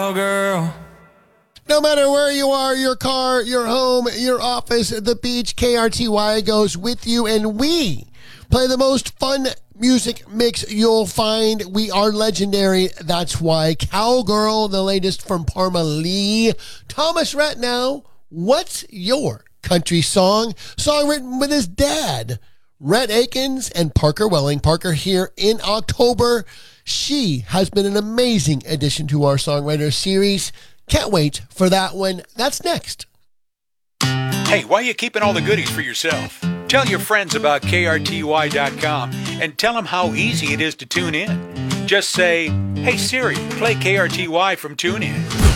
cowgirl. No matter where you are, your car, your home, your office, the beach, KRTY goes with you, and we play the most fun music mix you'll find. We are legendary. That's why. Cowgirl, the latest from Parma Lee. Thomas Rhett now, what's your country song? Song written with his dad, Rhett Akins and Parker Welling. Parker here in October. She has been an amazing addition to our songwriter series. Can't wait for that one. That's next. Hey, why are you keeping all the goodies for yourself? Tell your friends about KRTY.com and tell them how easy it is to tune in. Just say, hey Siri, play KRTY from TuneIn.